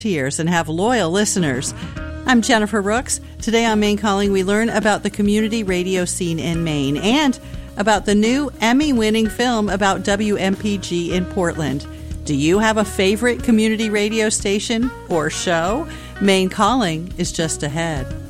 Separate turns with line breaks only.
years and have loyal listeners. I'm Jennifer Rooks. Today on Maine Calling, we learn about the community radio scene in Maine and about the new Emmy-winning film about WMPG in Portland. Do you have a favorite community radio station or show? Maine Calling is just ahead.